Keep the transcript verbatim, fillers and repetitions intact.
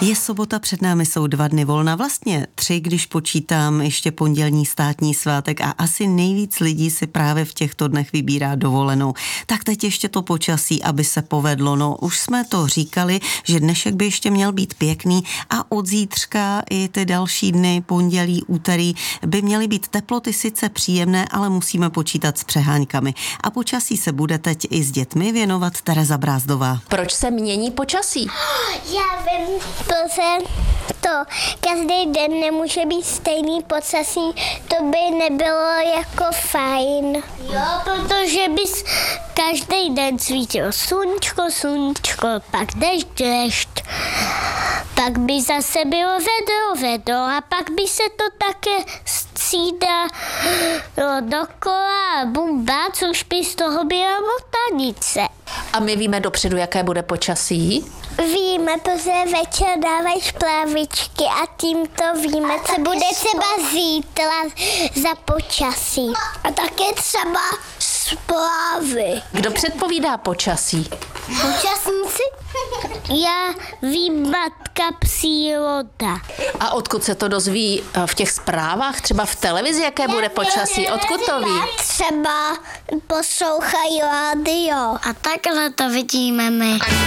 Je sobota, před námi jsou dva dny volna, vlastně tři, když počítám ještě pondělní státní svátek a asi nejvíc lidí si právě v těchto dnech vybírá dovolenou. Tak teď ještě to počasí, aby se povedlo. No, už jsme to říkali, že dnešek by ještě měl být pěkný a od zítřka i ty další dny, pondělí, úterý, by měly být teploty sice příjemné, ale musíme počítat s přeháňkami. A počasí se bude teď i s dětmi věnovat Tereza Brázdová. Proč se mění počasí? Já vím, protože to každý den nemůže být stejný počasí, to by nebylo jako fajn. Jo, protože bys každý den svítilo slunčko, slunčko, pak dešť, dešť. Pak by zase bylo vedro, vedro a pak by se to také střídalo dokola a bumba, což by z toho byla motanice. A my víme dopředu, jaké bude počasí? Víme, protože večer dávají šplávičky a tím to víme, co bude třeba zítra za počasí. A také třeba splávy. Kdo předpovídá počasí? Počasníci? Já vím, matka příroda. A odkud se to dozví v těch zprávách, třeba v televizi, jaké bude počasí? Odkud to ví? Třeba poslouchají rádio. A takhle to vidíme my.